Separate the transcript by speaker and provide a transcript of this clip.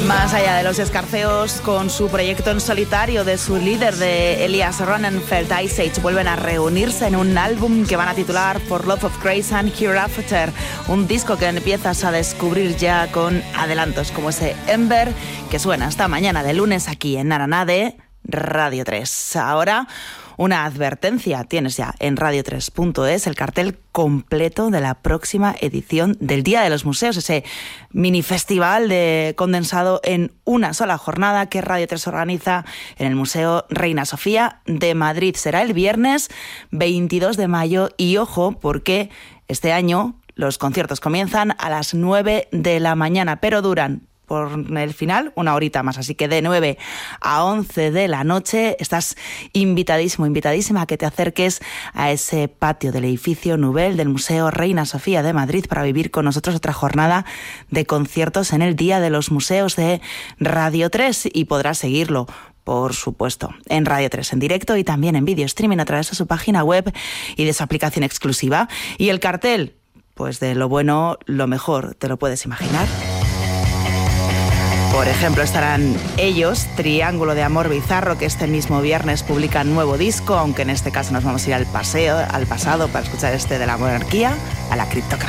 Speaker 1: Más allá de los escarceos, con su proyecto en solitario de su líder, de Elias Rosenfeld, Ice Age, vuelven a reunirse en un álbum que van a titular For Love of Grace and Hereafter, un disco que empiezas a descubrir ya con adelantos como ese Ember, que suena esta mañana de lunes aquí en Naraná de Radio 3. Ahora, una advertencia, tienes ya en radio3.es el cartel completo de la próxima edición del Día de los Museos, ese mini festival condensado en una sola jornada que Radio 3 organiza en el Museo Reina Sofía de Madrid. Será el viernes 22 de mayo y ojo, porque este año los conciertos comienzan a las 9 de la mañana, pero duran por el final una horita más, así que de 9 a 11 de la noche estás invitadísimo, invitadísima a que te acerques a ese patio del edificio Nubel del Museo Reina Sofía de Madrid para vivir con nosotros otra jornada de conciertos en el Día de los Museos de Radio 3 y podrás seguirlo, por supuesto, en Radio 3 en directo y también en vídeo streaming a través de su página web y de su aplicación exclusiva. Y el cartel, pues de lo bueno, lo mejor, ¿te lo puedes imaginar? Por ejemplo, estarán ellos, Triángulo de Amor Bizarro, que este mismo viernes publican nuevo disco, aunque en este caso nos vamos a ir al pasado para escuchar este de la monarquía a la criptocracia.